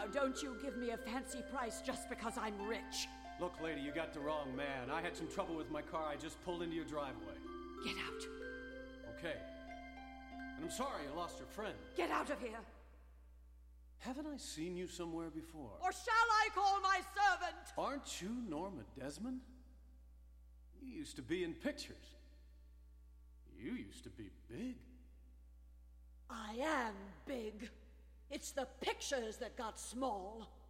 Now, don't you give me a fancy price just because I'm rich. Look, lady, you got the wrong man. I had some trouble with my car. I just pulled into your driveway. Get out. Okay. And I'm sorry you lost your friend. Get out of here. Haven't I seen you somewhere before? Or shall I call my servant? Aren't you Norma Desmond? You used to be in pictures. You used to be big. I am big. It's the pictures that got small.